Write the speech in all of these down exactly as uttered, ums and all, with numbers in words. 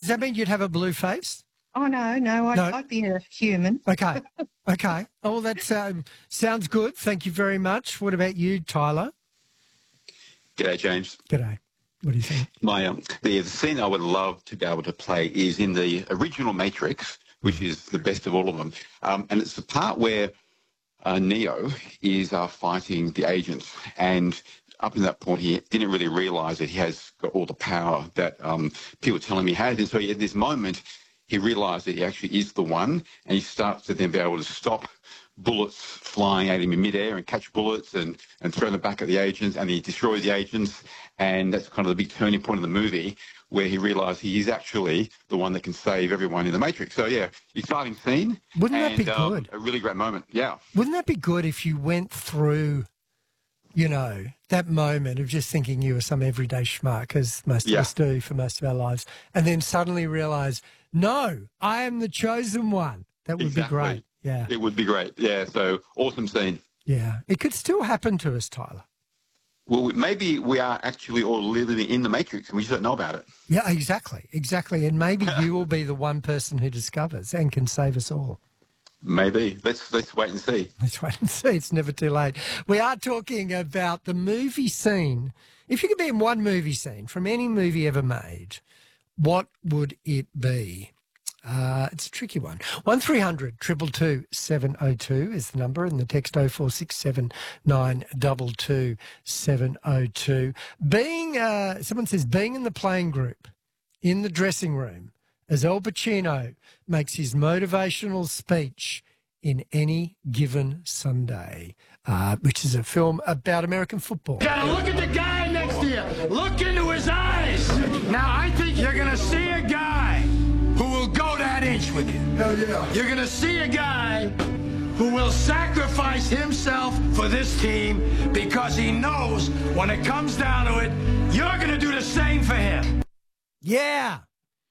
that mean you'd have a blue face? Oh, no, no, I'd, No. I'd be a human. Okay. Okay. Oh, that um, sounds good. Thank you very much. What about you, Tyler? G'day, James. G'day. What do you think? My um, the, the scene I would love to be able to play is in the original Matrix, which is the best of all of them, um, and it's the part where uh, Neo is uh, fighting the agents, and up to that point he didn't really realise that he has got all the power that um, people tell him he has, and so at this moment he realised that he actually is the one, and he starts to then be able to stop bullets flying at him in midair and catch bullets and, and throw them back at the agents, and he destroys the agents, and that's kind of the big turning point of the movie where he realised he is actually the one that can save everyone in the Matrix. So, yeah, exciting scene. Wouldn't that and, be um, good? A really great moment, yeah. Wouldn't that be good if you went through, you know, that moment of just thinking you were some everyday schmuck, as most Yeah. of us do for most of our lives, and then suddenly realise, no, I am the chosen one. That would Exactly. be great. Yeah. It would be great, yeah. So, awesome scene. Yeah. It could still happen to us, Tyler. Well, maybe we are actually all living in the Matrix and we just don't know about it. Yeah, exactly. Exactly. And maybe you will be the one person who discovers and can save us all. Maybe. Let's let's wait and see. Let's wait and see. It's never too late. We are talking about the movie scene. If you could be in one movie scene from any movie ever made, what would it be? Uh, it's a tricky one. one three hundred two two two seven oh two is the number, and the text oh four six seven nine two two seven oh two. Being, uh, someone says, being in the playing group, in the dressing room, as Al Pacino makes his motivational speech in Any Given Sunday, uh, which is a film about American football. Gotta look at the guy next to you. Look into his eyes. Now, I think you're gonna see a guy who will go that inch with you. Hell yeah. You're gonna see a guy who will sacrifice himself for this team because he knows when it comes down to it, you're gonna do the same for him. Yeah.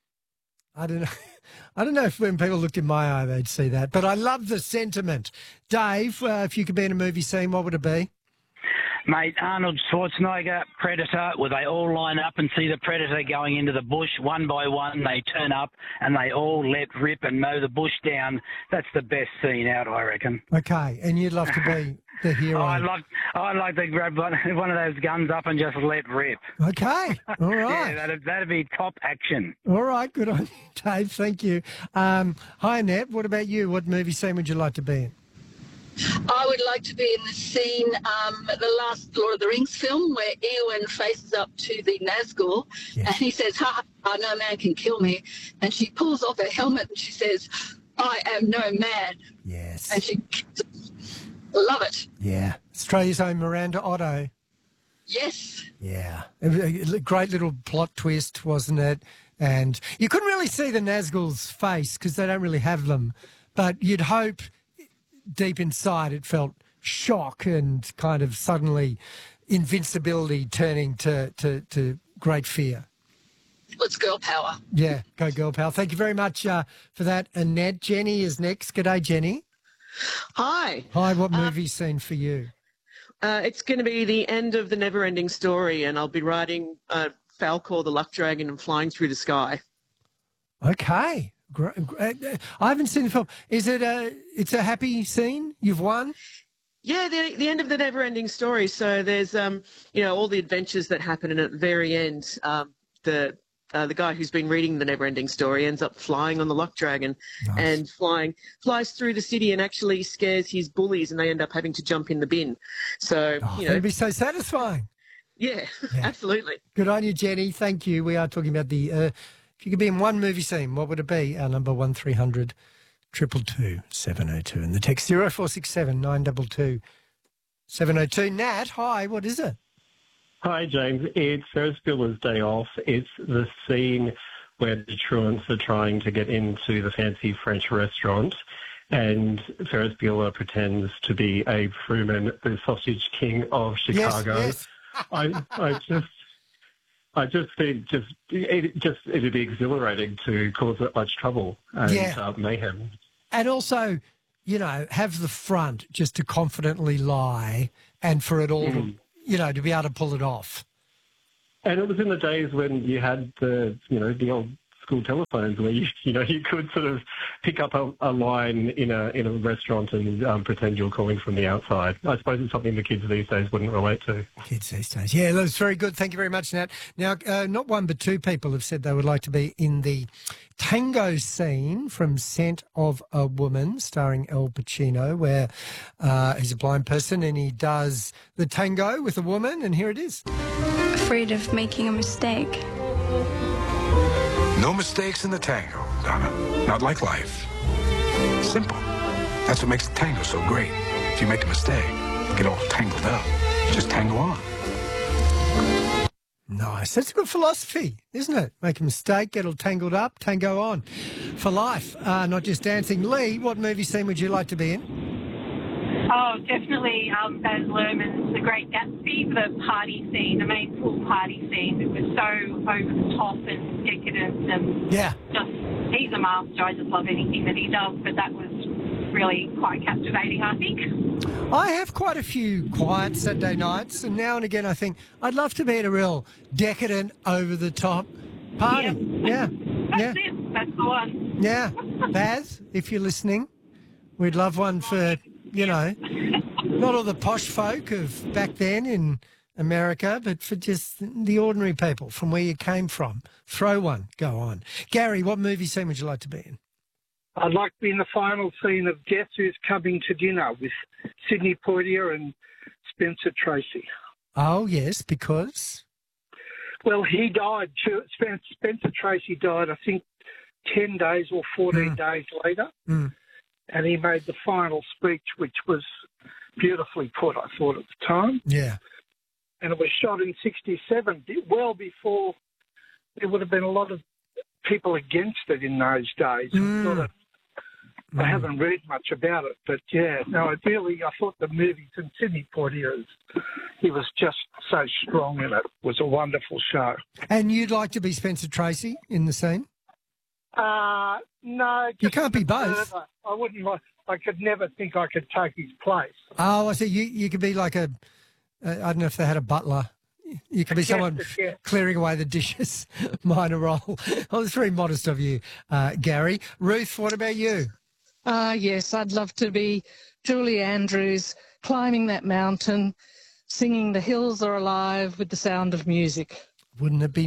I don't know. I don't know if when people looked in my eye they'd see that, but I love the sentiment. Dave, uh, if you could be in a movie scene, what would it be? Mate, Arnold Schwarzenegger, Predator, where they all line up and see the Predator going into the bush one by one. They turn up and they all let rip and mow the bush down. That's the best scene out, I reckon. Okay, and you'd love to be the hero. Oh, I'd like, I'd like to grab one, one of those guns up and just let rip. Okay, all right. Yeah, that'd, that'd be top action. All right, good on you, Dave. Thank you. Um, hi, Annette. What about you? What movie scene would you like to be in? I would like to be in the scene, um, the last Lord of the Rings film, where Eowyn faces up to the Nazgul, Yes. and he says, ha, ha, no man can kill me. And she pulls off her helmet and she says, I am no man. Yes. And she love it. Yeah. Australia's own Miranda Otto. Yes. Yeah. It was a great little plot twist, wasn't it? And you couldn't really see the Nazgul's face because they don't really have them, but you'd hope deep inside it felt shock and kind of suddenly invincibility turning to, to, to great fear. It's girl power. Yeah, go girl pal. Thank you very much uh, for that, Annette. Jenny is next. G'day, Jenny. Hi. Hi, what movie scene for you? Uh, it's going to be the end of the Never-Ending Story, and I'll be riding uh, Falcor, the Luck Dragon, and flying through the sky. Okay. Great. I haven't seen the film. Is it a, it's a happy scene? You've won? Yeah, the, the end of the Never-Ending Story. So there's, um, you know, all the adventures that happen, and at the very end, um, the uh, the guy who's been reading the Never-Ending Story ends up flying on the Luck Dragon Nice. and flying flies through the city and actually scares his bullies, and they end up having to jump in the bin. So, Oh, you that'd know, be so satisfying. yeah, Yeah. absolutely. Good on you, Jenny. Thank you. We are talking about the, uh, if you could be in one movie scene, what would it be? Our number one three hundred two two two seven oh two and the text zero four six seven nine two two seven oh two. Nat, hi, what is it? Hi, James. It's Ferris Bueller's Day Off. It's the scene where the truants are trying to get into the fancy French restaurant, and Ferris Bueller pretends to be Abe Fruman, the sausage king of Chicago. Yes, yes. I, I just, I just think just it just it'd be exhilarating to cause that much trouble and Yeah. uh, mayhem. And also, you know, have the front just to confidently lie and for it all, to, Mm. you know, to be able to pull it off. And it was in the days when you had the, you know, the old school telephones where you, you know, you could sort of pick up a, a line in a in a restaurant and um, pretend you're calling from the outside. I suppose it's something the kids these days wouldn't relate to. Kids these days. Yeah, that's very good. Thank you very much, Nat. Now, uh, not one but two people have said they would like to be in the tango scene from Scent of a Woman, starring Al Pacino, where uh, he's a blind person and he does the tango with a woman, and here it is. Afraid of making a mistake. No mistakes in the tango, Donna. Not like life. Simple. That's what makes the tango so great. If you make a mistake, get all tangled up. Just tango on. Nice. That's a good philosophy, isn't it? Make a mistake, get all tangled up, tango on. For life, uh, not just dancing. Lee, what movie scene would you like to be in? Oh, definitely um, Baz Luhrmann's The Great Gatsby, the party scene, the main pool party scene. It was so over the top and decadent and yeah. just, he's a master. I just love anything that he does, but that was really quite captivating, I think. I have quite a few quiet Saturday nights, and now and again I think I'd love to be at a real decadent, over-the-top party. Yeah. That's yeah. it. That's the one. Yeah. Baz, if you're listening, we'd love one for... You know, not all the posh folk of back then in America, but for just the ordinary people from where you came from. Throw one. Go on. Gary, what movie scene would you like to be in? I'd like to be in the final scene of Guess Who's Coming to Dinner with Sidney Poitier and Spencer Tracy. Oh, yes, because? Well, he died too. Spencer Tracy died, I think, ten days or fourteen mm. days later. Mm. And he made the final speech, which was beautifully put, I thought, at the time. Yeah. And it was shot in sixty-seven, well before there would have been a lot of people against it in those days. Mm. I, thought it, mm. I haven't read much about it, but, yeah, no, it really, I thought the movies and Sidney Poitier, he was just so strong in it. It was a wonderful show. And you'd like to be Spencer Tracy in the scene? Uh, no. You can't be both. Further. I wouldn't like, I could never think I could take his place. Oh, I see. You you could be like a, uh, I don't know if they had a butler. You could be someone yeah. clearing away the dishes, minor role. Oh, it's very modest of you, uh, Gary. Ruth, what about you? Uh, yes, I'd love to be Julie Andrews, climbing that mountain, singing The Hills Are Alive with the sound of music. Wouldn't it be